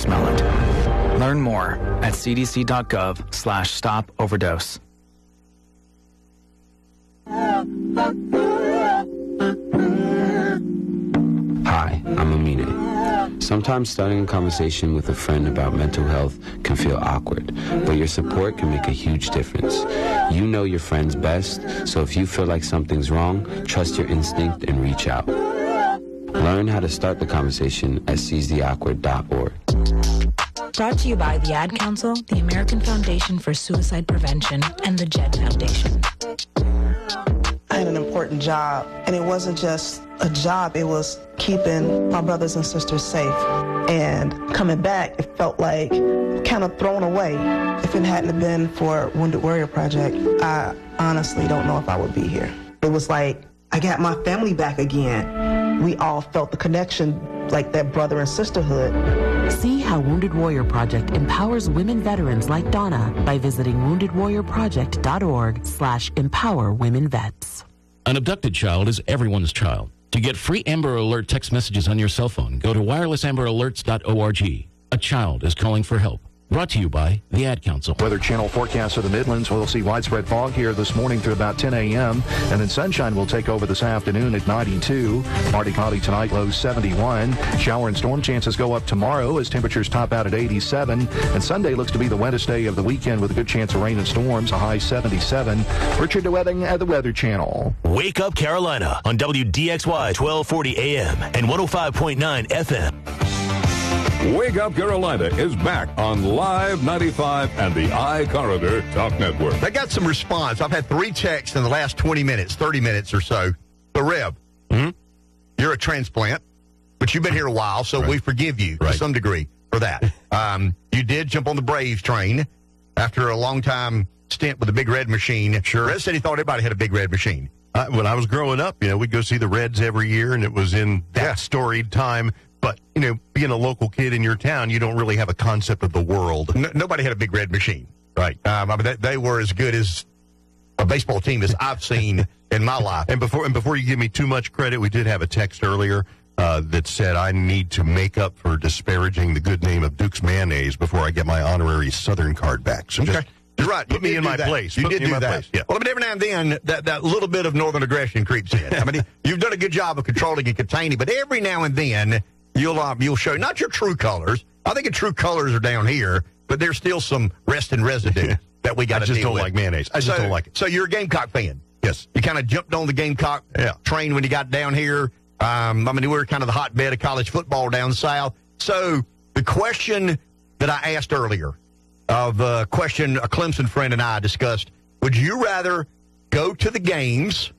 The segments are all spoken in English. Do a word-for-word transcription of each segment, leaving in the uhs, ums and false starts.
smell it. Learn more at cdc.gov slash stop overdose. Hi, I'm Amine. Sometimes starting a conversation with a friend about mental health can feel awkward, but your support can make a huge difference. You know your friends best, so if you feel like something's wrong, trust your instinct and reach out. Learn how to start the conversation at seize the awkward dot org. Brought to you by the Ad Council, the American Foundation for Suicide Prevention, and the Jed Foundation. I had an important job, and it wasn't just a job, it was keeping my brothers and sisters safe. And coming back, it felt like kind of thrown away. If it hadn't been for Wounded Warrior Project, I honestly don't know if I would be here. It was like, I got my family back again. We all felt the connection, like that brother and sisterhood. See how Wounded Warrior Project empowers women veterans like Donna by visiting wounded warrior project dot org slash empower women vets. An abducted child is everyone's child. To get free Amber Alert text messages on your cell phone, go to wireless amber alerts dot org. A child is calling for help. Brought to you by the Ad Council. Weather Channel forecast for the Midlands. We'll see widespread fog here this morning through about ten a.m. And then sunshine will take over this afternoon at ninety-two. Partly cloudy tonight, low seventy-one. Shower and storm chances go up tomorrow as temperatures top out at eighty-seven. And Sunday looks to be the wettest day of the weekend with a good chance of rain and storms, a high seventy-seven. Richard DeWetting at the Weather Channel. Wake Up Carolina on W D X Y twelve forty A M and one oh five point nine F M. Wake Up Carolina is back on Live ninety-five and the iCorridor Talk Network. They got some response. I've had three texts in the last twenty minutes, thirty minutes or so. The Rev, mm-hmm. You're a transplant, but you've been here a while, so right. we forgive you right. to some degree for that. um, you did jump on the Braves train after a long time stint with the Big Red Machine. Sure. Rev said he thought everybody had a Big Red Machine. Uh, when I was growing up, you know, we'd go see the Reds every year, and it was in that yeah. storied time. But, you know, being a local kid in your town, you don't really have a concept of the world. No, nobody had a Big Red Machine. Right. Um, I mean, they, they were as good as a baseball team as I've seen in my life. And before and before you give me too much credit, we did have a text earlier uh, that said I need to make up for disparaging the good name of Duke's Mayonnaise before I get my honorary Southern card back. So okay. just You're right. Put you me in my that. place. You put did me do in my that. place. Yeah. Well, I mean, every now and then, that, that little bit of northern aggression creeps in. I mean, you've done a good job of controlling and containing, but every now and then, you'll um, you'll show not your true colors. I think your true colors are down here, but there's still some resting residue that we got to deal with. I just don't like mayonnaise. I just so, don't like it. So you're a Gamecock fan. Yes. You kind of jumped on the Gamecock yeah. train when you got down here. Um, I mean, we were kind of the hotbed of college football down south. So the question that I asked earlier, of a question a Clemson friend and I discussed, would you rather go to the games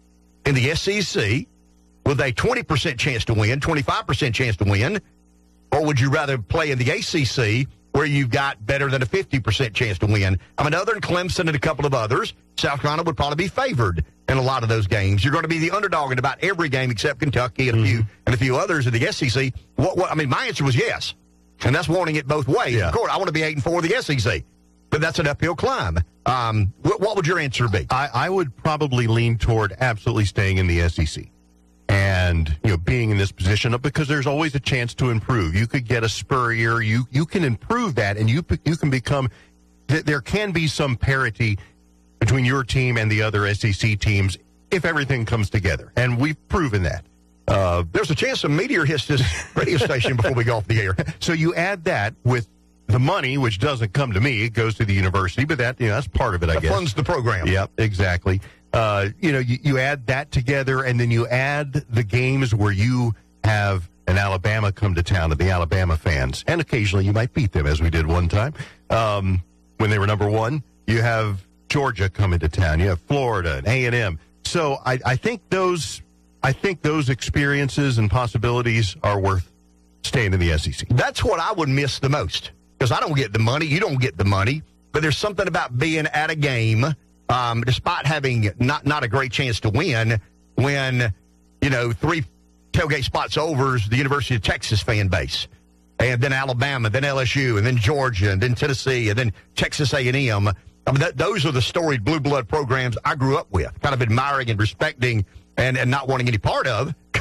in the S E C with a twenty percent chance to win, twenty-five percent chance to win, or would you rather play in the A C C where you've got better than a fifty percent chance to win? I mean, other than Clemson and a couple of others, South Carolina would probably be favored in a lot of those games. You're going to be the underdog in about every game except Kentucky and a few mm-hmm. and a few others in the S E C. What, what, I mean, my answer was yes, and that's wanting it both ways. Yeah. Of course, I want to be eight and four in the S E C, but that's an uphill climb. Um, what, what would your answer be? I, I would probably lean toward absolutely staying in the S E C. And, you know, being in this position, because there's always a chance to improve. You could get a Spurrier. You you can improve that, and you you can become – there can be some parity between your team and the other S E C teams if everything comes together. And we've proven that. Uh, there's a chance a meteor hits this radio station before we go off the air. So you add that with the money, which doesn't come to me. It goes to the university, but that, you know, that's part of it, I that guess. funds the program. Yep, exactly. Uh, you know, you, you add that together, and then you add the games where you have an Alabama come to town, and the Alabama fans, and occasionally you might beat them, as we did one time um, when they were number one. You have Georgia coming to town. You have Florida and A and M. So I, I think those, I think those experiences and possibilities are worth staying in the S E C. That's what I would miss the most, because I don't get the money. You don't get the money, but there's something about being at a game. Um, despite having not, not a great chance to win, when, you know, three tailgate spots over is the University of Texas fan base, and then Alabama, then L S U, and then Georgia, and then Tennessee, and then Texas A and M. I mean, that, those are the storied blue blood programs I grew up with, kind of admiring and respecting and, and not wanting any part of,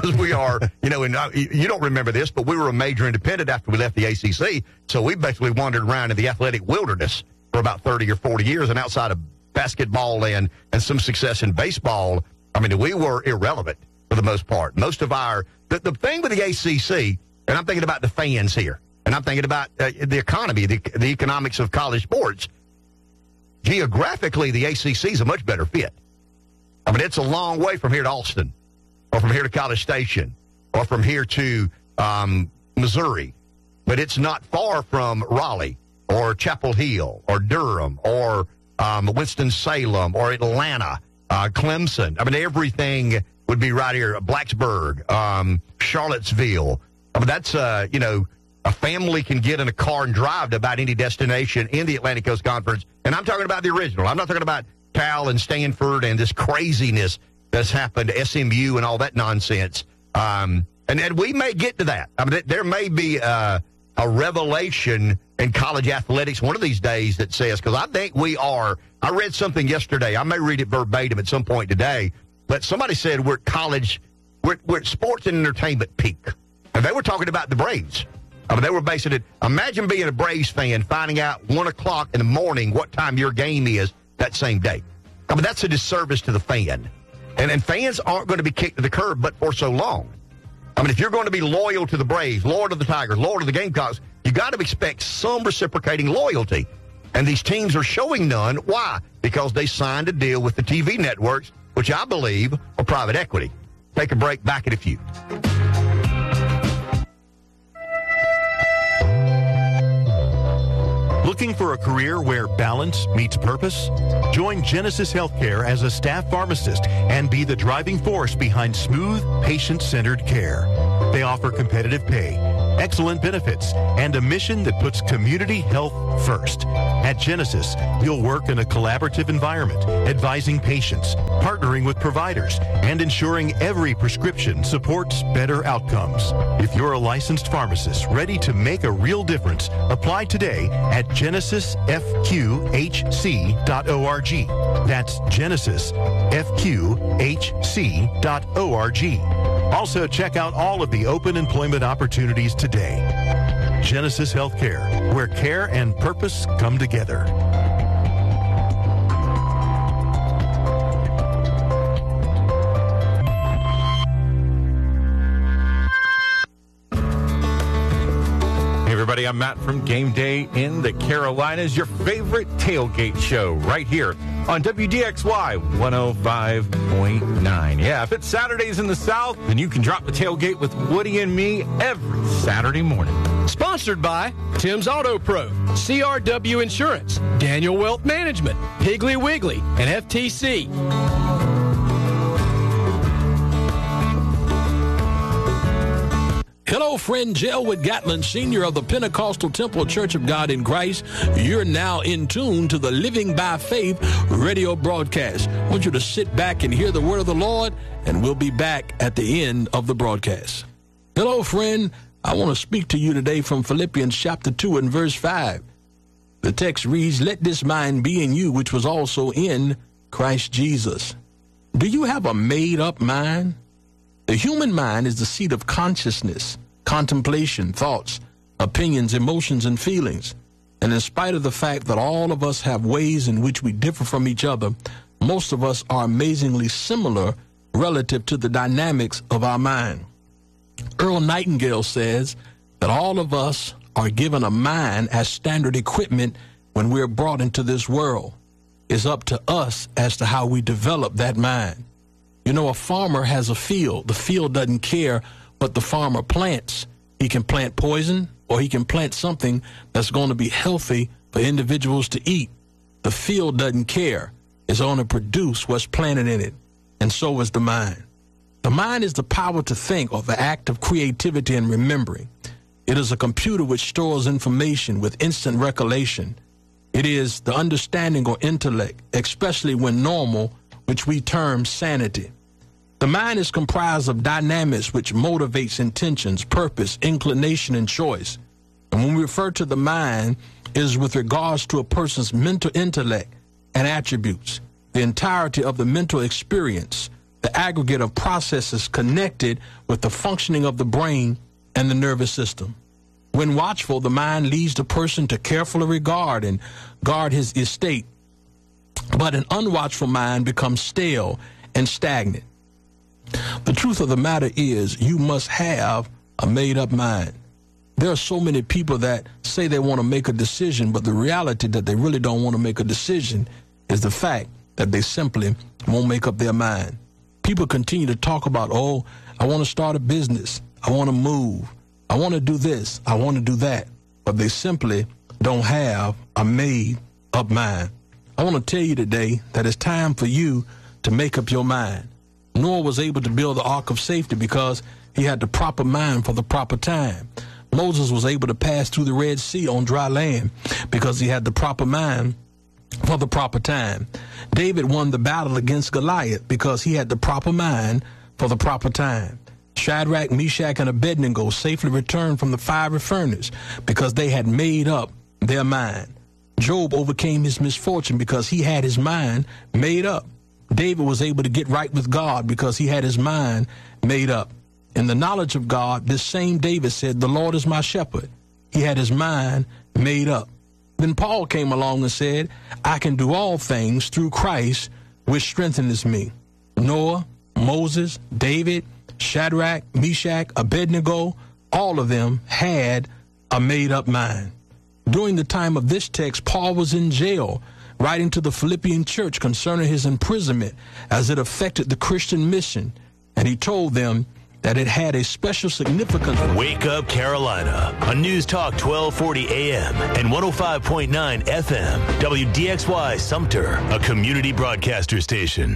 because we are, you know, and uh, you don't remember this, but we were a major independent after we left the A C C. So we basically wandered around in the athletic wilderness for about thirty or forty years. And outside of basketball and, and some success in baseball, I mean, we were irrelevant for the most part. Most of our, the, the thing with the A C C, and I'm thinking about the fans here, and I'm thinking about uh, the economy, the, the economics of college sports. Geographically, the A C C is a much better fit. I mean, it's a long way from here to Austin, or from here to College Station, or from here to um, Missouri. But it's not far from Raleigh, or Chapel Hill, or Durham, or um, Winston-Salem, or Atlanta, uh, Clemson. I mean, everything would be right here. Blacksburg, um, Charlottesville. I mean, that's, uh, you know, a family can get in a car and drive to about any destination in the Atlantic Coast Conference. And I'm talking about the original. I'm not talking about Cal and Stanford and this craziness that's happened to S M U and all that nonsense. Um, and, and we may get to that. I mean, there may be uh, a revelation in college athletics one of these days that says, because I think we are, I read something yesterday. I may read it verbatim at some point today, but somebody said we're at college, we're, we're at sports and entertainment peak. And they were talking about the Braves. I mean, they were basing it, imagine being a Braves fan, finding out one o'clock in the morning what time your game is that same day. I mean, that's a disservice to the fan. And, and fans aren't going to be kicked to the curb but for so long. I mean, if you're going to be loyal to the Braves, loyal to the Tigers, loyal to the Gamecocks, you got to expect some reciprocating loyalty. And these teams are showing none. Why? Because they signed a deal with the T V networks, which I believe are private equity. Take a break, back in a few. Looking for a career where balance meets purpose? Join Genesis Healthcare as a staff pharmacist and be the driving force behind smooth, patient-centered care. They offer competitive pay, excellent benefits, and a mission that puts community health first. At Genesis, you'll work in a collaborative environment, advising patients, partnering with providers, and ensuring every prescription supports better outcomes. If you're a licensed pharmacist ready to make a real difference, apply today at genesis f q h c dot org. That's genesis f q h c dot org. Also, check out all of the open employment opportunities today. Genesis Healthcare, where care and purpose come together. Everybody, I'm Matt from Game Day in the Carolinas, your favorite tailgate show right here on W D X Y one oh five point nine. Yeah, if it's Saturdays in the South, then you can drop the tailgate with Woody and me every Saturday morning. Sponsored by Tim's Auto Pro, C R W Insurance, Daniel Wealth Management, Piggly Wiggly, and F T C. Hello, friend Jelwood Gatlin, senior of the Pentecostal Temple Church of God in Christ. You're now in tune to the Living by Faith radio broadcast. I want you to sit back and hear the word of the Lord, and we'll be back at the end of the broadcast. Hello, friend. I want to speak to you today from Philippians chapter two and verse five. The text reads, "Let this mind be in you, which was also in Christ Jesus." Do you have a made-up mind? The human mind is the seat of consciousness, contemplation, thoughts, opinions, emotions, and feelings. And in spite of the fact that all of us have ways in which we differ from each other, most of us are amazingly similar relative to the dynamics of our mind. Earl Nightingale says that all of us are given a mind as standard equipment when we're brought into this world. It's up to us as to how we develop that mind. You know, a farmer has a field. The field doesn't care what the farmer plants. He can plant poison, or he can plant something that's going to be healthy for individuals to eat. The field doesn't care. It's going to produce what's planted in it. And so is the mind. The mind is the power to think, or the act of creativity and remembering. It is a computer which stores information with instant recollection. It is the understanding or intellect, especially when normal, which we term sanity. The mind is comprised of dynamics which motivates intentions, purpose, inclination, and choice. And when we refer to the mind, it is with regards to a person's mental intellect and attributes, the entirety of the mental experience, the aggregate of processes connected with the functioning of the brain and the nervous system. When watchful, the mind leads the person to carefully regard and guard his estate. But an unwatchful mind becomes stale and stagnant. The truth of the matter is, you must have a made-up mind. There are so many people that say they want to make a decision, but the reality that they really don't want to make a decision is the fact that they simply won't make up their mind. People continue to talk about, oh, I want to start a business. I want to move. I want to do this. I want to do that. But they simply don't have a made-up mind. I want to tell you today that it's time for you to make up your mind. Noah was able to build the ark of safety because he had the proper mind for the proper time. Moses was able to pass through the Red Sea on dry land because he had the proper mind for the proper time. David won the battle against Goliath because he had the proper mind for the proper time. Shadrach, Meshach, and Abednego safely returned from the fiery furnace because they had made up their mind. Job overcame his misfortune because he had his mind made up. David was able to get right with God because he had his mind made up. In the knowledge of God, this same David said, "The Lord is my shepherd." He had his mind made up. Then Paul came along and said, "I can do all things through Christ, which strengthens me." Noah, Moses, David, Shadrach, Meshach, Abednego, all of them had a made-up mind. During the time of this text, Paul was in jail, writing to the Philippian church concerning his imprisonment as it affected the Christian mission, and he told them that it had a special significance. Wake Up Carolina on News Talk twelve forty A M and one oh five point nine F M. W D X Y Sumter, a community broadcaster station.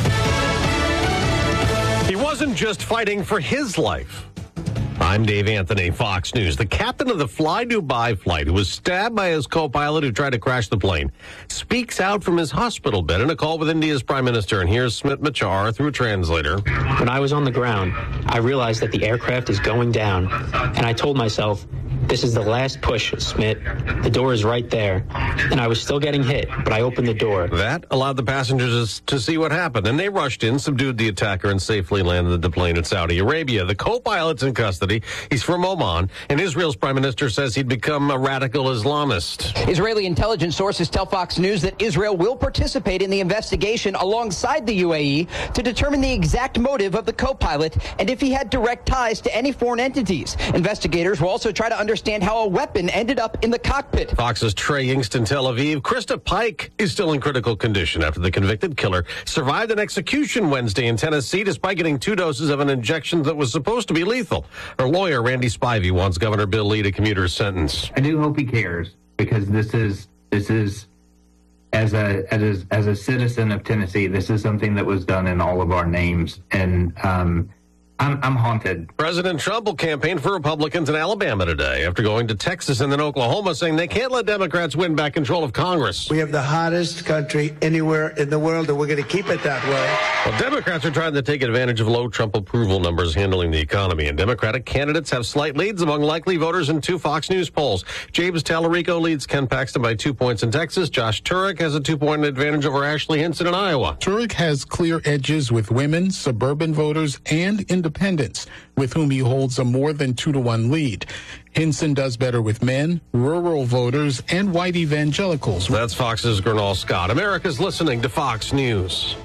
He wasn't just fighting for his life. I'm Dave Anthony, Fox News. The captain of the Fly Dubai flight, who was stabbed by his co-pilot who tried to crash the plane, speaks out from his hospital bed in a call with India's prime minister. And here's Smit Machar through a translator. When I was on the ground, I realized that the aircraft is going down. And I told myself, this is the last push, Smit. The door is right there. And I was still getting hit, but I opened the door. That allowed the passengers to see what happened. And they rushed in, subdued the attacker, and safely landed the plane in Saudi Arabia. The co-pilot's in custody. He's from Oman. And Israel's prime minister says he'd become a radical Islamist. Israeli intelligence sources tell Fox News that Israel will participate in the investigation alongside the U A E to determine the exact motive of the co-pilot and if he had direct ties to any foreign entities. Investigators will also try to understand how a weapon ended up in the cockpit. Fox's Trey Yingst in Tel Aviv. Krista Pike is still in critical condition after the convicted killer survived an execution Wednesday in Tennessee despite getting two doses of an injection that was supposed to be lethal. Her lawyer, Randy Spivey, wants Governor Bill Lee to commute her sentence. I do hope he cares, because this is this is as a as a, as a citizen of Tennessee, this is something that was done in all of our names, and um, I'm, I'm haunted. President Trump will campaign for Republicans in Alabama today after going to Texas and then Oklahoma, saying they can't let Democrats win back control of Congress. We have the hottest country anywhere in the world, and we're going to keep it that way. Well, Democrats are trying to take advantage of low Trump approval numbers handling the economy, and Democratic candidates have slight leads among likely voters in two Fox News polls. James Tallarico leads Ken Paxton by two points in Texas. Josh Turek has a two-point advantage over Ashley Hinson in Iowa. Turek has clear edges with women, suburban voters, and independents, with whom he holds a more than two to one lead. Hinson does better with men, rural voters, and white evangelicals. That's Fox's Gernal Scott. America's listening to Fox News.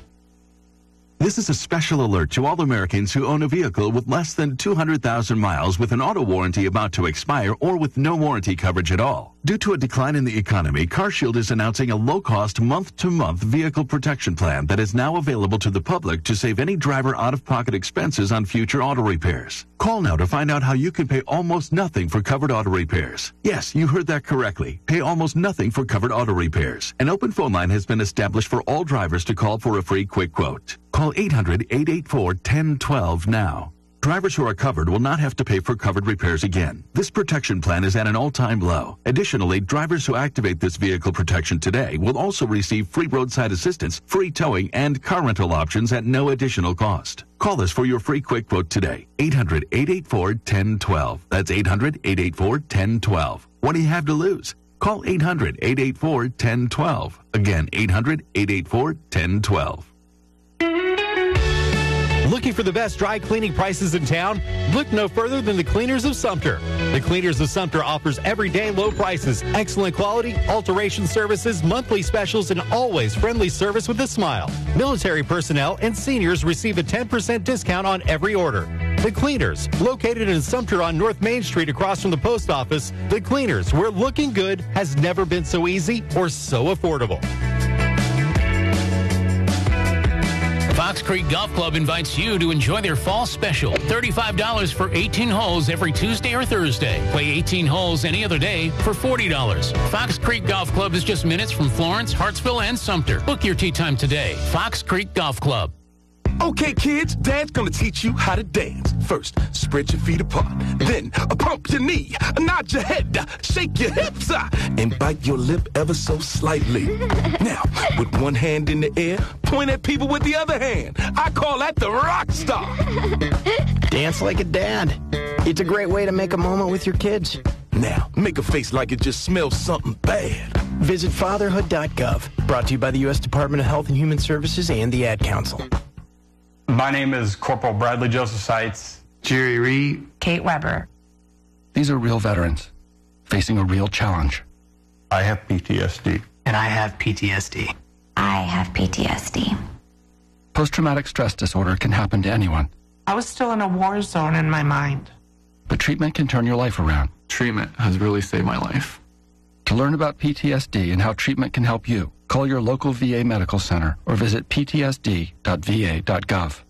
This is a special alert to all Americans who own a vehicle with less than two hundred thousand miles with an auto warranty about to expire or with no warranty coverage at all. Due to a decline in the economy, CarShield is announcing a low-cost, month-to-month vehicle protection plan that is now available to the public to save any driver out-of-pocket expenses on future auto repairs. Call now to find out how you can pay almost nothing for covered auto repairs. Yes, you heard that correctly. Pay almost nothing for covered auto repairs. An open phone line has been established for all drivers to call for a free quick quote. Call eight hundred, eight eight four, one zero one two now. Drivers who are covered will not have to pay for covered repairs again. This protection plan is at an all-time low. Additionally, drivers who activate this vehicle protection today will also receive free roadside assistance, free towing, and car rental options at no additional cost. Call us for your free quick quote today. eight hundred, eight eight four, one zero one two. That's eight hundred, eight eight four, one zero one two. What do you have to lose? Call eight hundred, eight eight four, one zero one two. Again, eight hundred, eight eight four, one zero one two. Looking for the best dry cleaning prices in town? Look no further than the Cleaners of Sumter. The Cleaners of Sumter offers everyday low prices, excellent quality, alteration services, monthly specials, and always friendly service with a smile. Military personnel and seniors receive a ten percent discount on every order. The Cleaners, located in Sumter on North Main Street across from the post office. The Cleaners, where looking good has never been so easy or so affordable. Fox Creek Golf Club invites you to enjoy their fall special. thirty-five dollars for eighteen holes every Tuesday or Thursday. Play eighteen holes any other day for forty dollars. Fox Creek Golf Club is just minutes from Florence, Hartsville, and Sumter. Book your tee time today. Fox Creek Golf Club. Okay, kids, Dad's gonna teach you how to dance. First, spread your feet apart. Then, uh, pump your knee, nod your head, uh, shake your hips, uh, and bite your lip ever so slightly. Now, with one hand in the air, point at people with the other hand. I call that the rock star. Dance like a dad. It's a great way to make a moment with your kids. Now, make a face like it just smells something bad. Visit fatherhood dot gov. Brought to you by the U S Department of Health and Human Services and the Ad Council. My name is Corporal Bradley Joseph Seitz. Jerry Reed. Kate Weber. These are real veterans facing a real challenge. I have P T S D. And I have P T S D. I have P T S D. Post-traumatic stress disorder can happen to anyone. I was still in a war zone in my mind. But treatment can turn your life around. Treatment has really saved my life. To learn about P T S D and how treatment can help you, call your local V A medical center or visit p t s d dot v a dot gov.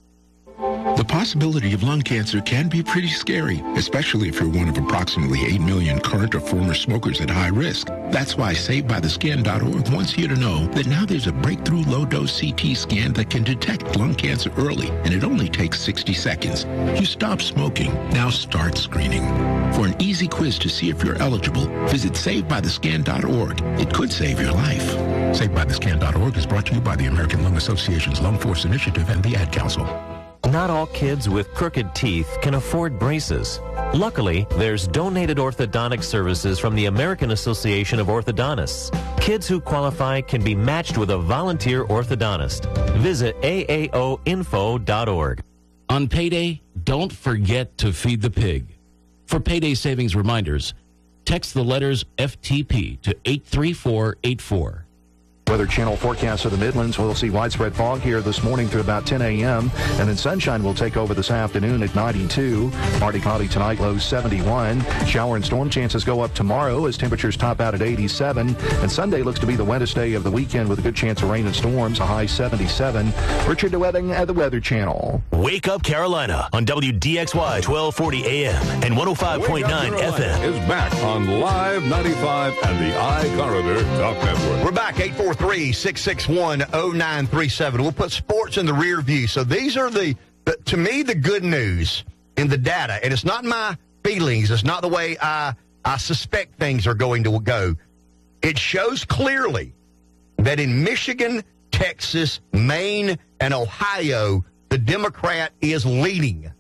The possibility of lung cancer can be pretty scary, especially if you're one of approximately eight million current or former smokers at high risk. That's why Saved By The Scan dot org wants you to know that now there's a breakthrough low-dose C T scan that can detect lung cancer early, and it only takes sixty seconds. You stop smoking, now start screening. For an easy quiz to see if you're eligible, visit Saved By The Scan dot org. It could save your life. Saved By The Scan dot org is brought to you by the American Lung Association's Lung Force Initiative and the Ad Council. Not all kids with crooked teeth can afford braces. Luckily, there's donated orthodontic services from the American Association of Orthodontists. Kids who qualify can be matched with a volunteer orthodontist. Visit A A O info dot org. On payday, don't forget to feed the pig. For payday savings reminders, text the letters F T P to eight three four eight four. Weather Channel forecast of the Midlands. We'll see widespread fog here this morning through about ten a.m. And then sunshine will take over this afternoon at ninety-two. Partly cloudy tonight, low seventy-one. Shower and storm chances go up tomorrow as temperatures top out at eighty-seven. And Sunday looks to be the wettest day of the weekend with a good chance of rain and storms, a high seventy-seven. Richard DeWetting at the Weather Channel. Wake Up Carolina on W D X Y twelve forty A M and one oh five point nine F M. Is back on Live ninety-five and the iCorridor Talk Network. We're back, eight four three, six six one, oh nine three seven. We'll put sports in the rear view. So these are the, the, to me, the good news in the data. And it's not my feelings. It's not the way I, I suspect things are going to go. It shows clearly that in Michigan, Texas, Maine, and Ohio, the Democrat is leading.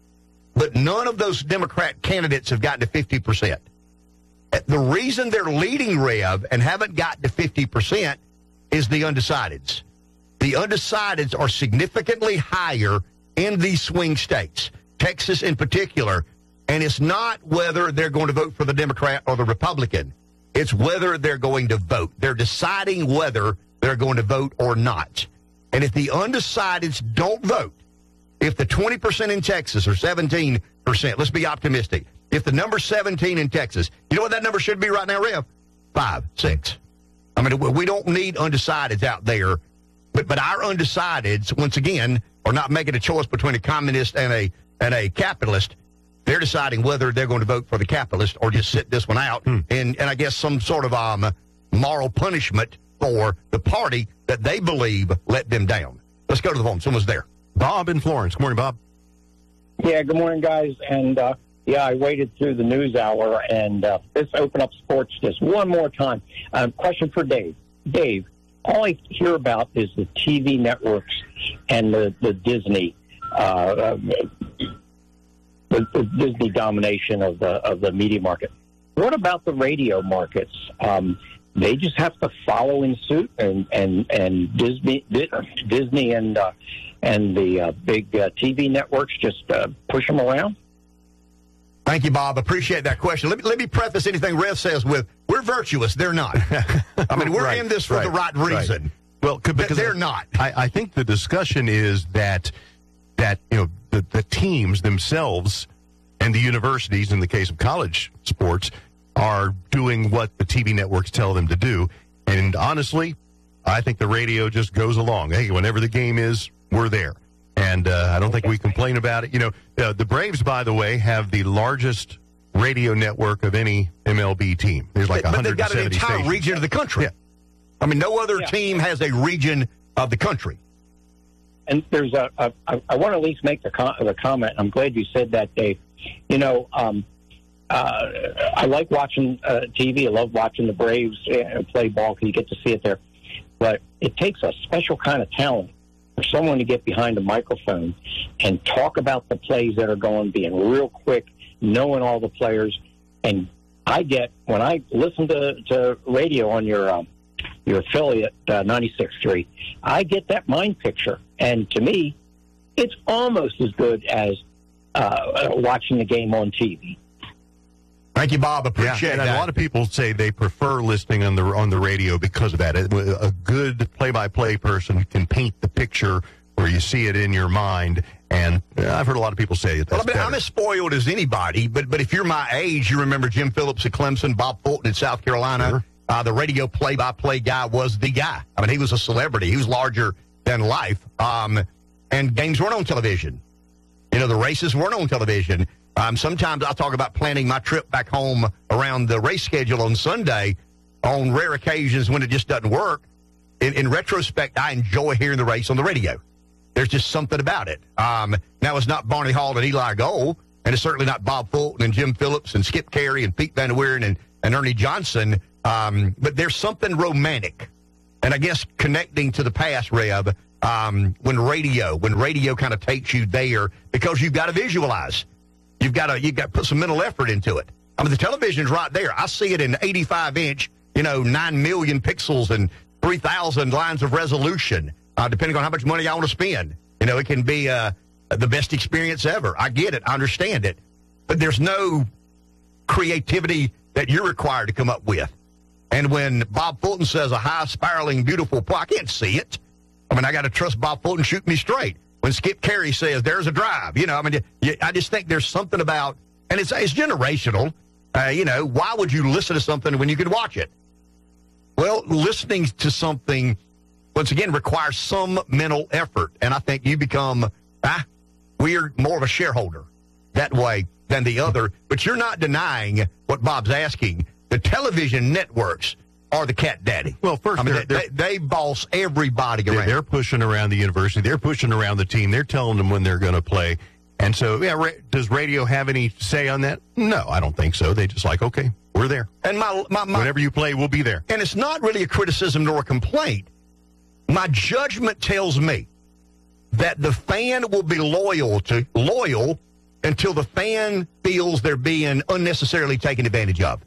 But none of those Democrat candidates have gotten to fifty percent. The reason they're leading, Rev, and haven't gotten to fifty percent is the undecideds. The undecideds are significantly higher in these swing states, Texas in particular, and it's not whether they're going to vote for the Democrat or the Republican. It's whether they're going to vote. They're deciding whether they're going to vote or not. And if the undecideds don't vote, if the twenty percent in Texas or seventeen percent, let's be optimistic, if the number's seventeen in Texas, you know what that number should be right now, Rev? Five, six. I mean, we don't need undecideds out there, but but our undecideds, once again, are not making a choice between a communist and a and a capitalist. They're deciding whether they're going to vote for the capitalist or just sit this one out, mm. and, and I guess some sort of um, moral punishment for the party that they believe let them down. Let's go to the phone. Someone's there. Bob in Florence. Good morning, Bob. Yeah, good morning, guys. And, uh, yeah, I waited through the news hour, and uh, let's open up sports just one more time. Um, question for Dave. Dave, all I hear about is the T V networks and the, the Disney uh, uh, the, the Disney domination of the of the media market. What about the radio markets? Um, they just have to follow in suit, and and and Disney, Disney, and uh, and the uh, big uh, T V networks just uh, push them around. Thank you, Bob. Appreciate that question. Let me let me preface anything Rev says with, we're virtuous. They're not. I mean, we're right, in this for right, the right reason. Right. Well, because they're I, not. I, I think the discussion is that that you know the, the teams themselves and the universities, in the case of college sports, are doing what the T V networks tell them to do. And honestly, I think the radio just goes along. Hey, whenever the game is, we're there. And uh, I don't think we complain about it. You know, uh, the Braves, by the way, have the largest radio network of any M L B team. There's like but one hundred seventy they've got an entire stations. region of the country. Yeah. I mean, no other Yeah. team has a region of the country. And there's a, a I, I want to at least make the, com- the comment. I'm glad you said that, Dave. You know, um, uh, I like watching uh, T V. I love watching the Braves uh, play ball because you get to see it there. But it takes a special kind of talent for someone to get behind a microphone and talk about the plays that are going, being real quick, knowing all the players. And I get, when I listen to, to radio on your um, your affiliate, uh, ninety-six point three, I get that mind picture. And to me, it's almost as good as uh, watching the game on T V. Thank you, Bob. Appreciate yeah, and that. a lot of people say they prefer listening on the on the radio because of that. A good play-by-play person can paint the picture where you see it in your mind, and I've heard a lot of people say it. Well, I mean, I'm as spoiled as anybody, but but if you're my age, you remember Jim Phillips at Clemson, Bob Fulton in South Carolina. Sure. Uh, the radio play-by-play guy was the guy. I mean, he was a celebrity. He was larger than life. Um, and games weren't on television. You know, the races weren't on television. Um, sometimes I'll talk about planning my trip back home around the race schedule on Sunday on rare occasions when it just doesn't work. In, in retrospect, I enjoy hearing the race on the radio. There's just something about it. Um, now, it's not Barney Hall and Eli Gold, and it's certainly not Bob Fulton and Jim Phillips and Skip Carey and Pete Van Weeren and, and Ernie Johnson, um, but there's something romantic. And I guess connecting to the past, Reb, um, when radio, when radio kind of takes you there, because you've got to visualize. You've got to you've got to put some mental effort into it. I mean, the television's right there. I see it in eighty-five inch, you know, nine million pixels and three thousand lines of resolution, uh, depending on how much money I want to spend. You know, it can be uh, the best experience ever. I get it. I understand it. But there's no creativity that you're required to come up with. And when Bob Fulton says a high, spiraling, beautiful play, I can't see it. I mean, I got to trust Bob Fulton shoot me straight. When Skip Carey says there's a drive, you know, I mean, you, I just think there's something about, and it's it's generational. Uh, you know, why would you listen to something when you could watch it? Well, listening to something, once again, requires some mental effort, and I think you become ah, we're more of a shareholder that way than the other. But you're not denying what Bob's asking. The television networks are the cat daddy. Well, first, I mean, they're, they, they're, they boss everybody they're, around. they're pushing around the university. They're pushing around the team. They're telling them when they're going to play. And so, yeah, ra- does radio have any say on that? No, I don't think so. They just like, okay, we're there. And my, my, my whenever you play, we'll be there. And it's not really a criticism nor a complaint. My judgment tells me that the fan will be loyal to loyal until the fan feels they're being unnecessarily taken advantage of.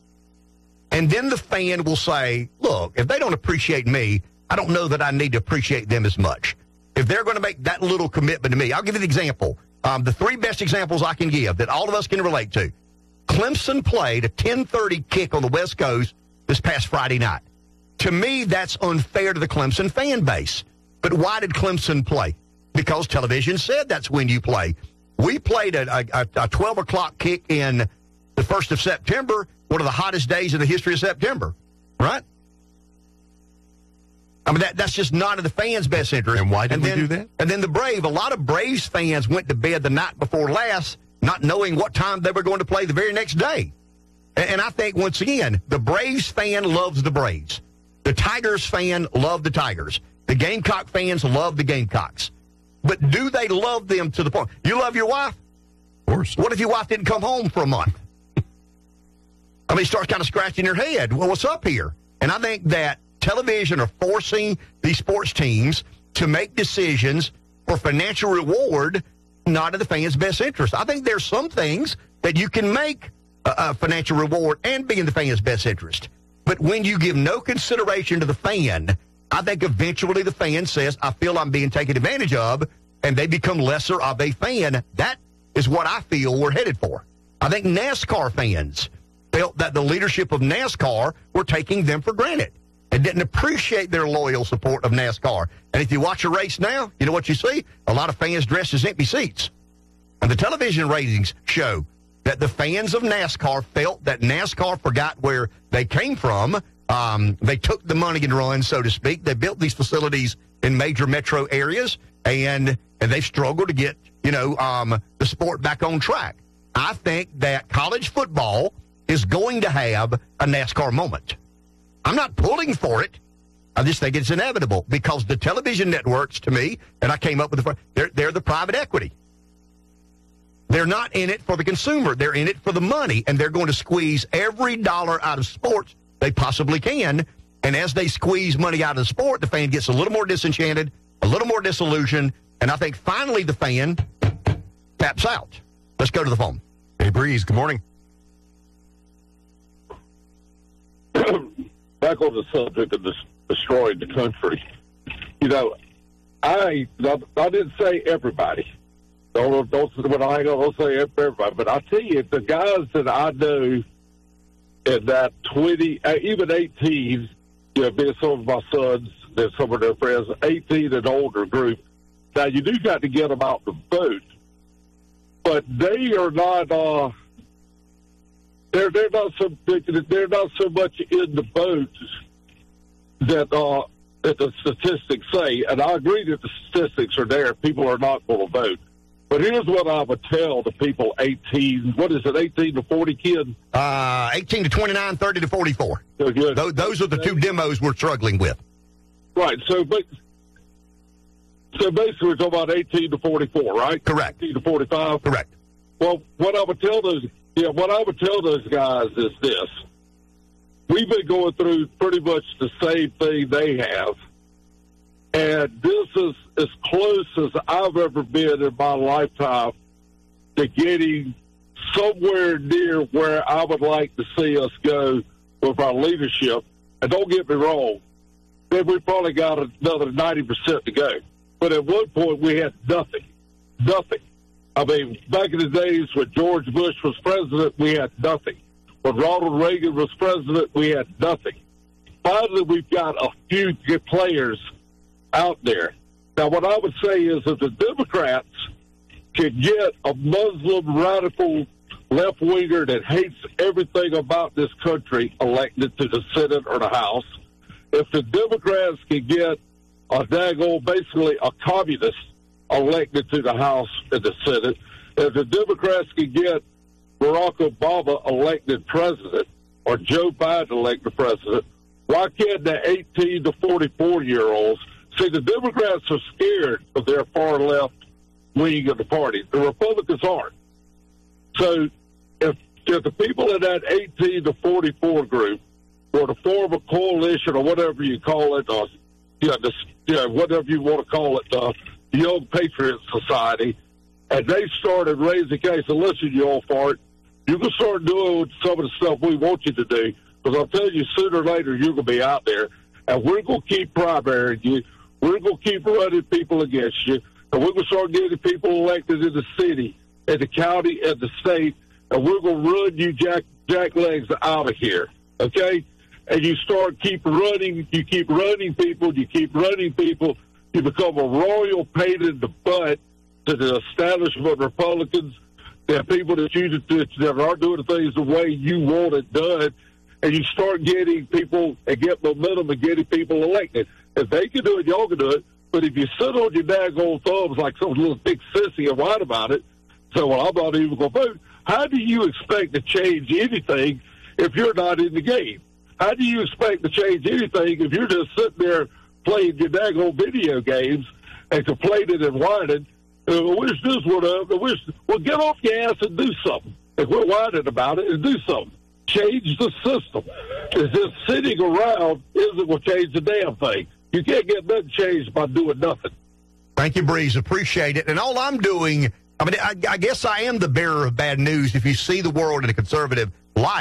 And then the fan will say, look, if they don't appreciate me, I don't know that I need to appreciate them as much. If they're going to make that little commitment to me, I'll give you an example. Um, the three best examples I can give that all of us can relate to. Clemson played a ten thirty kick on the West Coast this past Friday night. To me, that's unfair to the Clemson fan base. But why did Clemson play? Because television said that's when you play. We played a, a, a twelve o'clock kick in the first of September, one of the hottest days in the history of September, right? I mean, that, that's just not in the fans' best interest. And why did and we then, do that? And then the Brave, a lot of Braves fans went to bed the night before last, not knowing what time they were going to play the very next day. And, and I think, once again, the Braves fan loves the Braves. The Tigers fan love the Tigers. The Gamecock fans love the Gamecocks. But do they love them to the point? You love your wife? Of course. What if your wife didn't come home for a month? I mean, start kind of scratching your head. Well, what's up here? And I think that television are forcing these sports teams to make decisions for financial reward, not in the fans' best interest. I think there's some things that you can make a, a financial reward and be in the fans' best interest. But when you give no consideration to the fan, I think eventually the fan says, I feel I'm being taken advantage of, and they become lesser of a fan. That is what I feel we're headed for. I think NASCAR fans felt that the leadership of NASCAR were taking them for granted and didn't appreciate their loyal support of NASCAR. And if you watch a race now, you know what you see? A lot of fans dressed as empty seats. And the television ratings show that the fans of NASCAR felt that NASCAR forgot where they came from. Um, they took the money and run, so to speak. They built these facilities in major metro areas, and and they've struggled to get, you know, um, the sport back on track. I think that college football is going to have a NASCAR moment. I'm not pulling for it. I just think it's inevitable because the television networks, to me, and I came up with the, they're, they're the private equity. They're not in it for the consumer. They're in it for the money, and they're going to squeeze every dollar out of sports they possibly can. And as they squeeze money out of the sport, the fan gets a little more disenchanted, a little more disillusioned, and I think finally the fan taps out. Let's go to the phone. Hey, Breeze, good morning. Back on the subject of this destroying the country, you know, I I didn't say everybody. Don't don't when I don't say everybody, but I tell you, the guys that I know in that twenty, even eighteen, you know, being some of my sons and some of their friends, eighteen and older group. Now you do got to get them out to vote, but they are not. Uh, they're they're not so they're not so much in the vote that uh, that the statistics say. And I agree that the statistics are there. People are not going to vote. But here's what I would tell the people eighteen, what is it, eighteen to forty kids? Uh, eighteen to twenty-nine, thirty to forty-four. So good. Those, those are the two demos we're struggling with. Right. So, but, so basically we're talking about eighteen to forty-four, right? Correct. eighteen to forty-five? Correct. Well, what I would tell those, yeah, what I would tell those guys is this. We've been going through pretty much the same thing they have. And this is as close as I've ever been in my lifetime to getting somewhere near where I would like to see us go with our leadership. And don't get me wrong, then we probably got another ninety percent to go. But at one point, we had nothing. Nothing. I mean, back in the days when George Bush was president, we had nothing. When Ronald Reagan was president, we had nothing. Finally, we've got a few good players out there. Now, what I would say is if the Democrats could get a Muslim radical left-winger that hates everything about this country elected to the Senate or the House, if the Democrats could get a daggone, basically a communist elected to the House and the Senate, if the Democrats could get Barack Obama elected president or Joe Biden elected president, why can't the eighteen to forty-four-year-olds see, the Democrats are scared of their far left wing of the party. The Republicans aren't. So if, if the people in that eighteen to forty-four group were to form a coalition or whatever you call it, or you know, this, you know, whatever you want to call it, uh, the Young Patriots Society, and they started raising case, and listen, you all fart, you can start doing some of the stuff we want you to do, because I'll tell you, sooner or later, you're going to be out there, and we're going to keep primarying you. We're going to keep running people against you, and we're going to start getting people elected in the city, in the county, and the state, and we're going to run you jack jacklegs out of here, okay? And you start keep running, you keep running people, you keep running people, you become a royal pain in the butt to the establishment Republicans, the people that you that are doing the things the way you want it done, and you start getting people and get momentum and getting people elected. If they can do it, y'all can do it. But if you sit on your daggone thumbs like some little big sissy and whine about it, so, well, I'm not even going to vote, how do you expect to change anything if you're not in the game? How do you expect to change anything if you're just sitting there playing your daggone video games and complaining and whining? I wish this would have, I wish, well, get off your ass and do something. And quit whining about it and do something. Change the system. It's just sitting around isn't going to change the damn thing. You can't get nothing changed by doing nothing. Thank you, Breeze. Appreciate it. And all I'm doing, I mean, I, I guess I am the bearer of bad news if you see the world in a conservative light.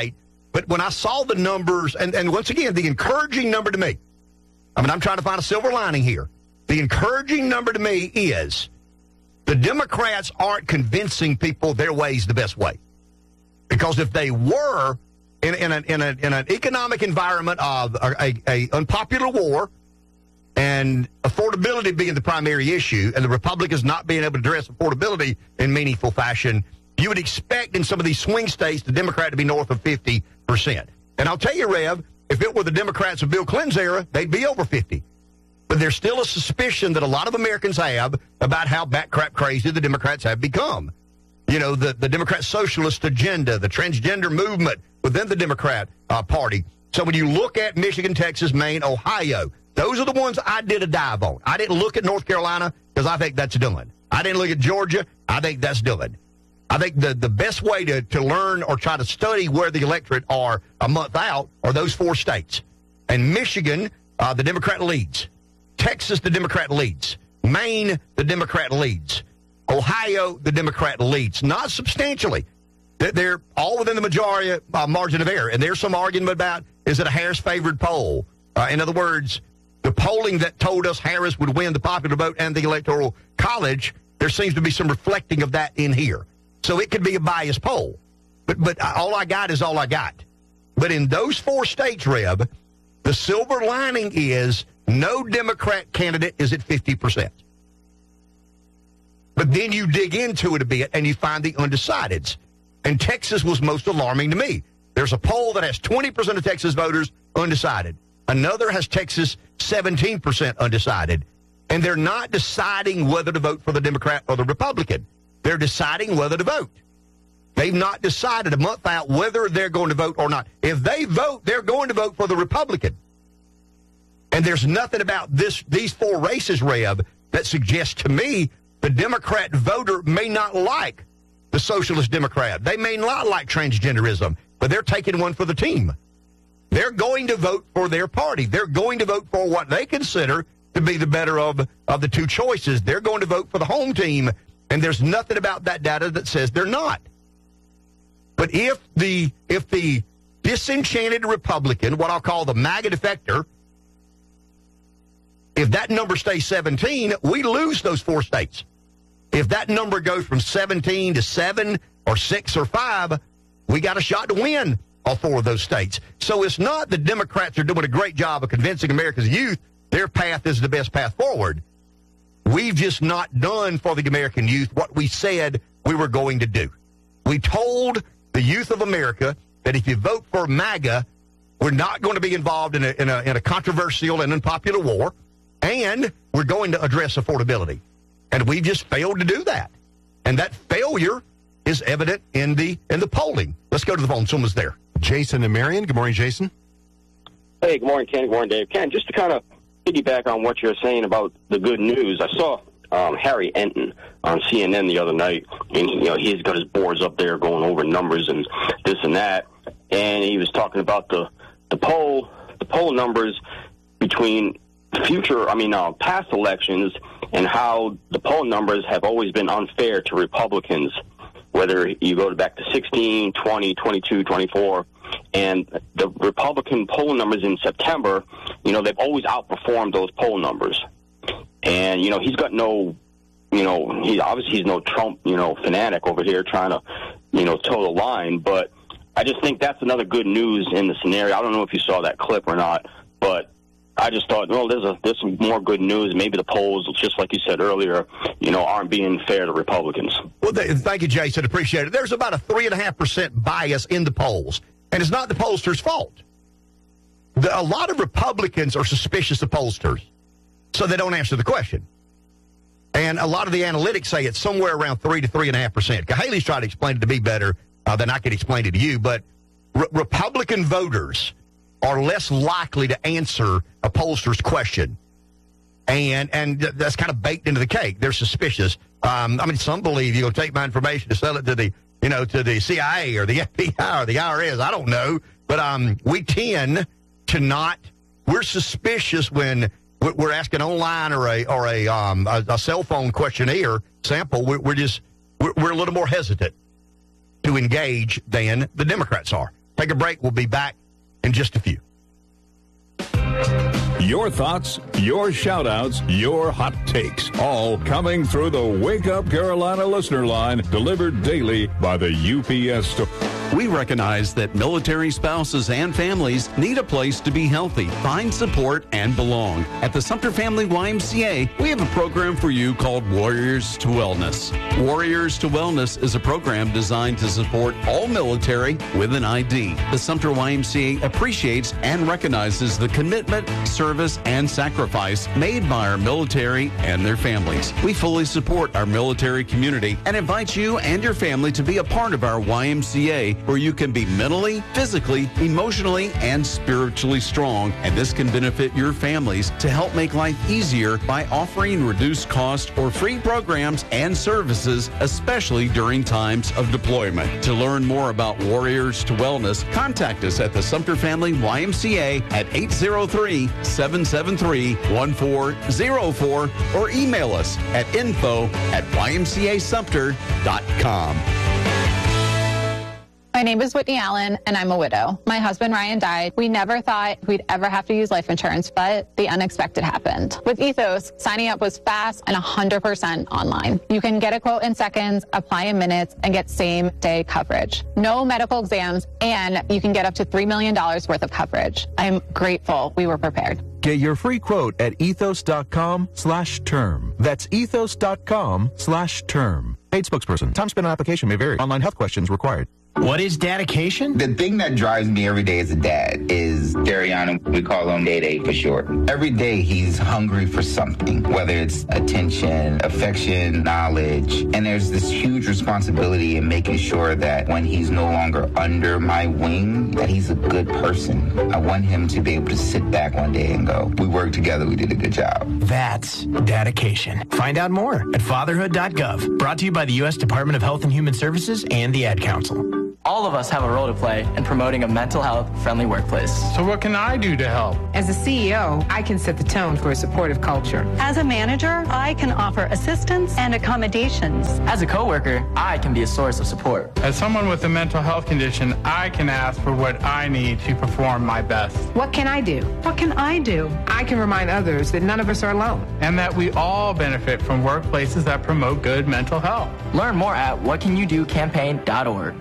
But when I saw the numbers, and, and once again, the encouraging number to me, I mean, I'm trying to find a silver lining here. The encouraging number to me is the Democrats aren't convincing people their way is the best way. Because if they were in, in, a, in, a, in an economic environment of a, a, a unpopular war and affordability being the primary issue, and the Republicans not being able to address affordability in meaningful fashion, you would expect in some of these swing states the Democrat to be north of fifty percent. And I'll tell you, Rev, if it were the Democrats of Bill Clinton's era, they'd be over fifty. But there's still a suspicion that a lot of Americans have about how backcrap crazy the Democrats have become. You know, the, the Democrat socialist agenda, the transgender movement within the Democrat uh, Party. So when you look at Michigan, Texas, Maine, Ohio, those are the ones I did a dive on. I didn't look at North Carolina because I think that's done. I didn't look at Georgia. I think that's done. I think the, the best way to, to learn or try to study where the electorate are a month out are those four states. And Michigan, uh, the Democrat leads. Texas, the Democrat leads. Maine, the Democrat leads. Ohio, the Democrat leads. Not substantially. They're all within the majority uh, margin of error. And there's some argument about, is it a Harris-favored poll? Uh, in other words, the polling that told us Harris would win the popular vote and the Electoral College, there seems to be some reflecting of that in here. So it could be a biased poll. But but all I got is all I got. But in those four states, Reb, the silver lining is no Democrat candidate is at fifty percent. But then you dig into it a bit and you find the undecideds. And Texas was most alarming to me. There's a poll that has twenty percent of Texas voters undecided. Another has Texas seventeen percent undecided. And they're not deciding whether to vote for the Democrat or the Republican. They're deciding whether to vote. They've not decided a month out whether they're going to vote or not. If they vote, they're going to vote for the Republican. And there's nothing about this these four races, Reb, that suggests to me the Democrat voter may not like the Socialist Democrat. They may not like transgenderism, but they're taking one for the team. They're going to vote for their party. They're going to vote for what they consider to be the better of, of the two choices. They're going to vote for the home team, and there's nothing about that data that says they're not. But if the if the disenchanted Republican, what I'll call the MAGA defector, if that number stays seventeen, we lose those four states. If that number goes from seventeen to seven or six or five, we got a shot to win all four of those states. So it's not the Democrats are doing a great job of convincing America's youth their path is the best path forward. We've just not done for the American youth what we said we were going to do. We told the youth of America that if you vote for MAGA, we're not going to be involved in a, in a, in a controversial and unpopular war, and we're going to address affordability. And we've just failed to do that. And that failure is evident in the in the polling. Let's go to the phone. Someone's there. Jason and Marion. Good morning, Jason. Hey, good morning, Ken. Good morning, Dave. Ken, just to kind of piggyback on what you're saying about the good news, I saw um, Harry Enton on C N N the other night, and you know he's got his boards up there going over numbers and this and that, and he was talking about the the poll the poll numbers between future, I mean, uh, past elections, and how the poll numbers have always been unfair to Republicans, whether you go back to sixteen, twenty, twenty-two, twenty-four, and the Republican poll numbers in September, you know, they've always outperformed those poll numbers. And, you know, he's got no, you know, he obviously he's no Trump, you know, fanatic over here trying to, you know, toe the line, but I just think that's another good news in the scenario. I don't know if you saw that clip or not, but I just thought, well, there's a, there's some more good news. Maybe the polls, just like you said earlier, you know, aren't being fair to Republicans. Well, th- thank you, Jason. Appreciate it. There's about a three and a half percent bias in the polls, and it's not the pollsters' fault. The, a lot of Republicans are suspicious of pollsters, so they don't answer the question. And a lot of the analytics say it's somewhere around three to three and a half percent. Haley's tried to explain it to me better uh, than I could explain it to you, but re- Republican voters are less likely to answer a pollster's question. And and that's kind of baked into the cake. They're suspicious. Um, I mean, some believe you're going to take my information to sell it to the, you know, to the C I A or the F B I or the I R S. I don't know. But um, we tend to not, we're suspicious when we're asking online or a or a um, a, a cell phone questionnaire sample. We're, we're just, we're, we're a little more hesitant to engage than the Democrats are. Take a break. We'll be back in just a few. Your thoughts, your shout-outs, your hot takes, all coming through the Wake Up Carolina listener line, delivered daily by the U P S store. We recognize that military spouses and families need a place to be healthy, find support, and belong. At the Sumter Family Y M C A, we have a program for you called Warriors to Wellness. Warriors to Wellness is a program designed to support all military with an I D. The Sumter Y M C A appreciates and recognizes the commitment, service, and sacrifice made by our military and their families. We fully support our military community and invite you and your family to be a part of our Y M C A, where you can be mentally, physically, emotionally, and spiritually strong. And this can benefit your families to help make life easier by offering reduced cost or free programs and services, especially during times of deployment. To learn more about Warriors to Wellness, contact us at the Sumter Family Y M C A at eight zero three, seven seven three, one four zero four or email us at info at y m c a sumter dot com. My name is Whitney Allen, and I'm a widow. My husband, Ryan, died. We never thought we'd ever have to use life insurance, but the unexpected happened. With Ethos, signing up was fast and one hundred percent online. You can get a quote in seconds, apply in minutes, and get same-day coverage. No medical exams, and you can get up to three million dollars worth of coverage. I'm grateful we were prepared. Get your free quote at ethos.com slash term. That's ethos.com slash term. Paid spokesperson. Time spent on application may vary. Online health questions required. What is dedication? The thing that drives me every day as a dad is Dariana. We call him Day Day for short. Every day he's hungry for something, whether it's attention, affection, knowledge. And there's this huge responsibility in making sure that when he's no longer under my wing, that he's a good person. I want him to be able to sit back one day and go, we worked together, we did a good job. That's dedication. Find out more at fatherhood dot gov. Brought to you by the U S Department of Health and Human Services and the Ad Council. All of us have a role to play in promoting a mental health friendly workplace. So what can I do to help? As a C E O, I can set the tone for a supportive culture. As a manager, I can offer assistance and accommodations. As a coworker, I can be a source of support. As someone with a mental health condition, I can ask for what I need to perform my best. What can I do? What can I do? I can remind others that none of us are alone. And that we all benefit from workplaces that promote good mental health. Learn more at what can you do campaign dot org.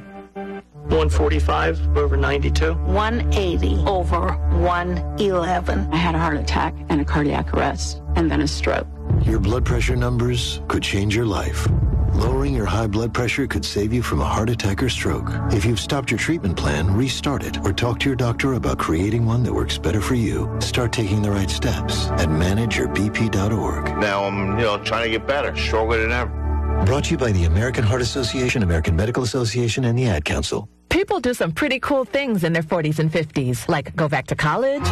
one forty-five over ninety-two. one eighty over one eleven. I had a heart attack and a cardiac arrest, and then a stroke. Your blood pressure numbers could change your life. Lowering your high blood pressure could save you from a heart attack or stroke. If you've stopped your treatment plan, restart it or talk to your doctor about creating one that works better for you. Start taking the right steps at manage your b p dot org. Now I'm, you know, trying to get better, stronger than ever. Brought to you by the American Heart Association, American Medical Association, and the Ad Council. People do some pretty cool things in their forties and fifties, like go back to college,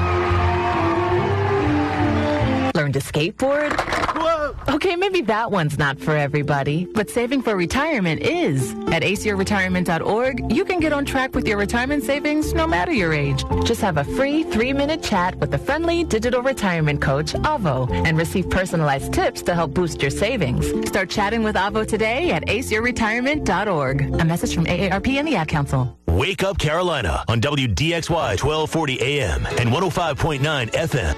learn to skateboard. Whoa. Okay, maybe that one's not for everybody, but saving for retirement is. At ace your retirement dot org, you can get on track with your retirement savings no matter your age. Just have a free three-minute chat with the friendly digital retirement coach, Avo, and receive personalized tips to help boost your savings. Start chatting with Avo today at ace your retirement dot org. A message from A A R P and the Ad Council. Wake Up Carolina on W D X Y twelve forty A M and one oh five point nine F M.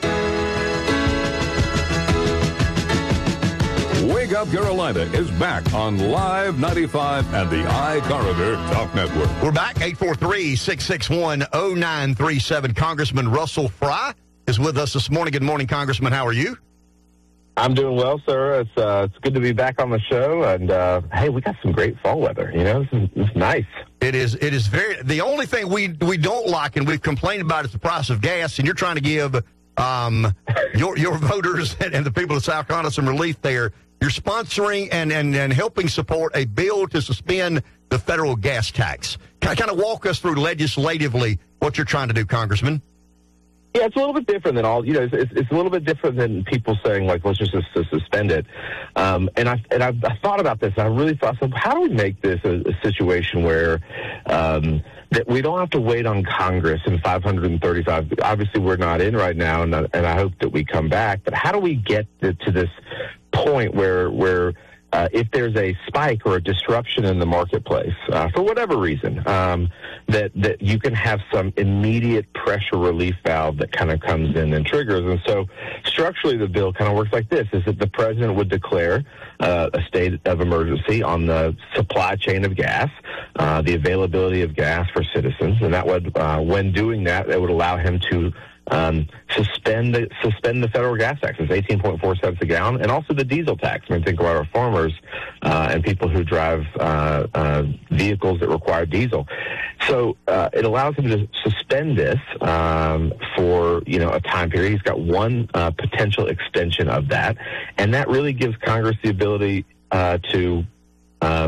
Wake Up Carolina is back on Live ninety-five and the iCorridor Talk Network. We're back. eight four three, six six one, oh nine three seven. Congressman Russell Fry is with us this morning. Good morning, Congressman. How are you? I'm doing well, sir. It's uh, it's good to be back on the show. And, uh, hey, we got some great fall weather. You know, this is, this is nice. It is. It is very. The only thing we, we don't like and we've complained about is the price of gas. And you're trying to give um, your your voters and, and the people of South Carolina some relief there. You're sponsoring and, and, and helping support a bill to suspend the federal gas tax. Kind of, kind of walk us through legislatively what you're trying to do, Congressman. Yeah, it's a little bit different than all, you know, it's, it's a little bit different than people saying, like, let's just, just suspend it. Um, and I and I, I thought about this, and I really thought, so how do we make this a, a situation where um, that we don't have to wait on Congress in five hundred thirty-five? Obviously, we're not in right now, and I, and I hope that we come back. But how do we get to, to this point where where uh, if there's a spike or a disruption in the marketplace, uh, for whatever reason, um, that, that you can have some immediate pressure relief valve that kind of comes in and triggers. And so structurally, the bill kind of works like this, is that the president would declare uh, a state of emergency on the supply chain of gas, uh, the availability of gas for citizens. And that would, uh, when doing that, it would allow him to Um, suspend the suspend the federal gas taxes, eighteen point four cents a gallon, and also the diesel tax. I mean, think about our farmers uh, and people who drive uh, uh, vehicles that require diesel. So uh, it allows him to suspend this um, for you know a time period. He's got one uh, potential extension of that, and that really gives Congress the ability uh, to Uh,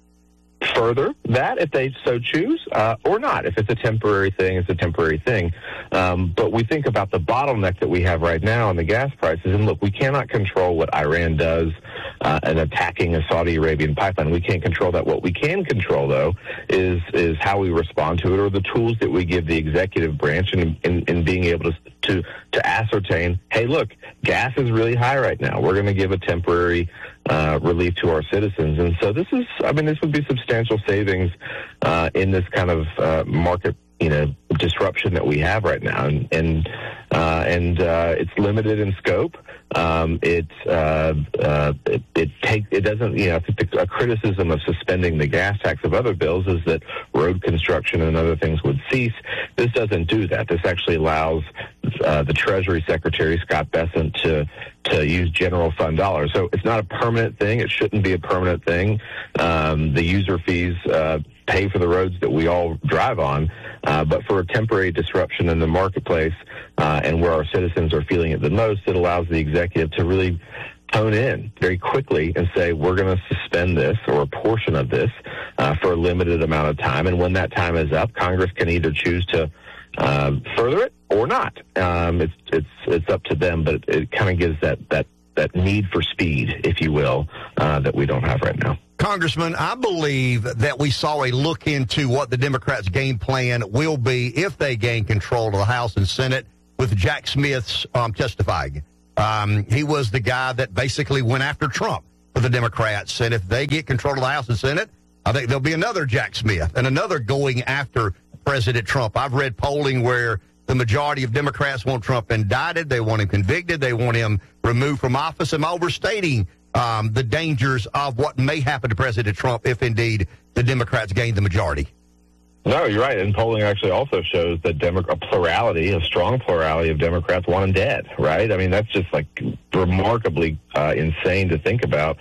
further that if they so choose, uh, or not. If it's a temporary thing, it's a temporary thing. Um, but we think about the bottleneck that we have right now in the gas prices, and look, we cannot control what Iran does uh, in attacking a Saudi Arabian pipeline. We can't control that. What we can control, though, is is how we respond to it, or the tools that we give the executive branch in, in, in being able to, to, to ascertain, hey, look, gas is really high right now. We're going to give a temporary Uh, relief to our citizens. And so this is, I mean, this would be substantial savings uh, in this kind of uh, market, you know, disruption that we have right now. And and, uh, and uh, it's limited in scope. Um, it, uh, uh, it it take it doesn't, you know, I think the, a criticism of suspending the gas tax of other bills is that road construction and other things would cease. This doesn't do that. This actually allows uh, the Treasury Secretary, Scott Bessent, to to use general fund dollars. So it's not a permanent thing. It shouldn't be a permanent thing. Um, the user fees uh, pay for the roads that we all drive on, uh, but for a temporary disruption in the marketplace uh, and where our citizens are feeling it the most, it allows the executive to really hone in very quickly and say, we're going to suspend this or a portion of this uh, for a limited amount of time. And when that time is up, Congress can either choose to uh, further it or not. Um, it's it's it's up to them, but it, it kind of gives that, that, that need for speed, if you will, uh, that we don't have right now. Congressman, I believe that we saw a look into what the Democrats' game plan will be if they gain control of the House and Senate with Jack Smith's um, testifying. Um, he was the guy that basically went after Trump for the Democrats, and if they get control of the House and Senate, I think there'll be another Jack Smith and another going after President Trump. I've read polling where the majority of Democrats want Trump indicted, they want him convicted, they want him removed from office. Am I overstating um, the dangers of what may happen to President Trump if indeed the Democrats gain the majority? No, you're right. And polling actually also shows that Demo- a plurality, a strong plurality of Democrats want him dead, right? I mean, that's just like remarkably uh, insane to think about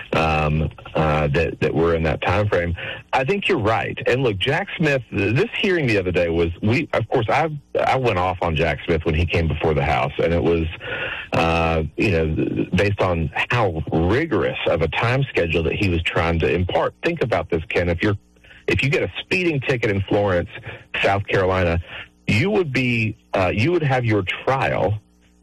um, uh, that, that we're in that time frame. I think you're right. And look, Jack Smith, this hearing the other day was, we, of course, I I went off on Jack Smith when he came before the House, and it was, uh, you know, based on how rigorous of a time schedule that he was trying to impart. Think about this, Ken. If you're If you get a speeding ticket in Florence, South Carolina, you would be uh, you would have your trial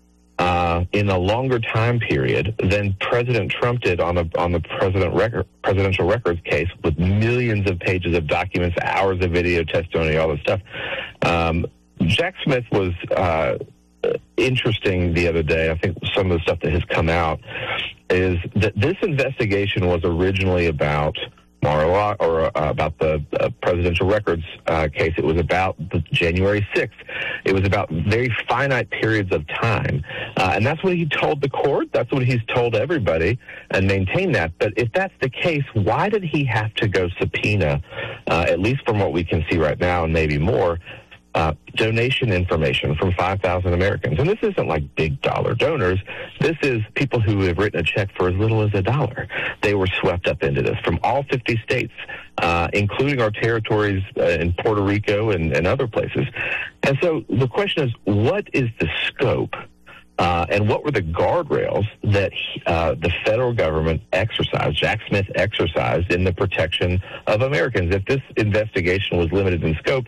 uh, in a longer time period than President Trump did on the on the president record, presidential records case, with millions of pages of documents, hours of video testimony, all this stuff. Um, Jack Smith was uh, interesting the other day. I think some of the stuff that has come out is that this investigation was originally about Mar-a-Lago, or uh, about the uh, presidential records uh, case. It was about the January sixth. It was about very finite periods of time. Uh, and that's what he told the court. That's what he's told everybody, and maintain that. But if that's the case, why did he have to go subpoena, uh, at least from what we can see right now, and maybe more, Uh, donation information from five thousand Americans? And this isn't like big dollar donors. This is people who have written a check for as little as a dollar. They were swept up into this from all fifty states, uh, including our territories uh, in Puerto Rico and, and other places. And so the question is, what is the scope uh, and what were the guardrails that uh, the federal government exercised, Jack Smith exercised, in the protection of Americans? If this investigation was limited in scope,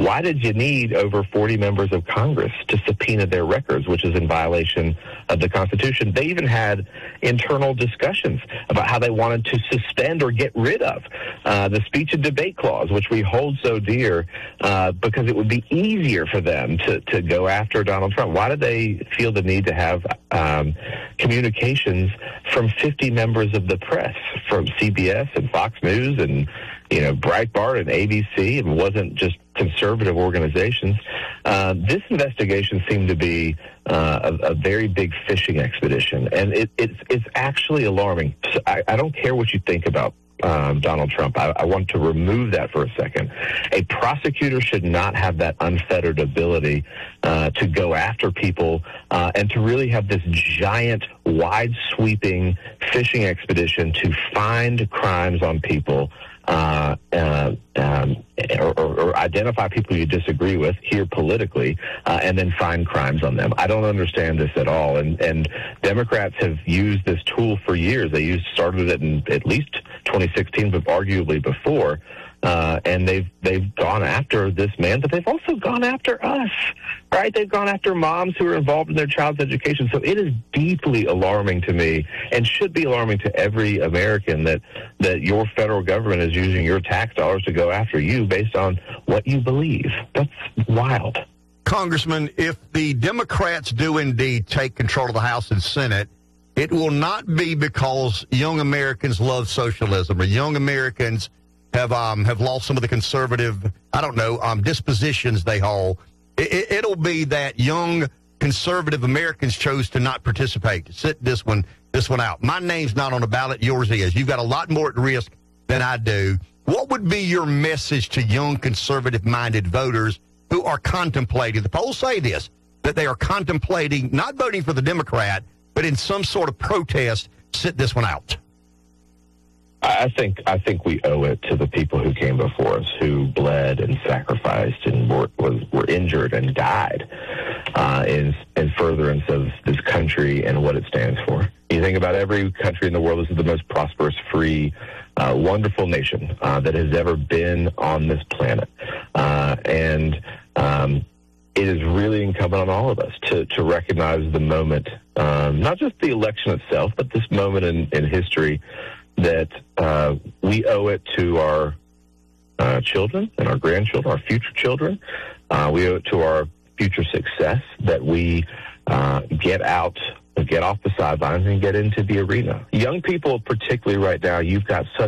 why did you need over forty members of Congress to subpoena their records, which is in violation of the Constitution? They even had internal discussions about how they wanted to suspend or get rid of uh, the speech and debate clause, which we hold so dear, uh, because it would be easier for them to, to go after Donald Trump. Why did they feel the need to have um, communications from fifty members of the press, from C B S and Fox News and, you know, Breitbart and A B C, and wasn't just conservative organizations? Uh, this investigation seemed to be uh, a, a very big fishing expedition, and it, it's it's actually alarming. So I, I don't care what you think about um, Donald Trump. I, I want to remove that for a second. A prosecutor should not have that unfettered ability uh, to go after people uh, and to really have this giant, wide-sweeping fishing expedition to find crimes on people. Uh, uh, um, or, or, or identify people you disagree with here politically, uh, and then find crimes on them. I don't understand this at all. And, and Democrats have used this tool for years. They used started it in at least twenty sixteen, but arguably before. Uh, and they've they've gone after this man, but they've also gone after us, right? They've gone after moms who are involved in their child's education. So it is deeply alarming to me, and should be alarming to every American, that that your federal government is using your tax dollars to go after you based on what you believe. That's wild. Congressman, if the Democrats do indeed take control of the House and Senate, it will not be because young Americans love socialism or young Americans have um, have lost some of the conservative, I don't know, um, dispositions they hold. It, it'll be that young conservative Americans chose to not participate, to sit this one this one out. My name's not on the ballot, yours is. You've got a lot more at risk than I do. What would be your message to young conservative-minded voters who are contemplating, the polls say this, that they are contemplating not voting for the Democrat, but in some sort of protest, sit this one out? I think I think we owe it to the people who came before us, who bled and sacrificed and were was, were injured and died uh, in in furtherance of this country and what it stands for. You think about every country in the world. This is the most prosperous, free, uh, wonderful nation uh, that has ever been on this planet, uh, and um, it is really incumbent on all of us to to recognize the moment, um, not just the election itself, but this moment in, in history, that uh, we owe it to our uh, children and our grandchildren, our future children. Uh, we owe it to our future success that we uh, get out, get off the sidelines and get into the arena. Young people, particularly right now, you've got such